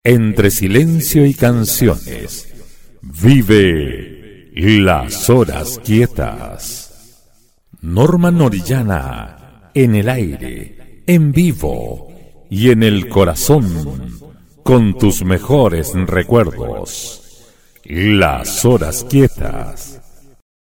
Entre silencio y canciones, vive las horas quietas. Norman Orellana, en el aire, en vivo y en el corazón, con tus mejores recuerdos. Las horas quietas.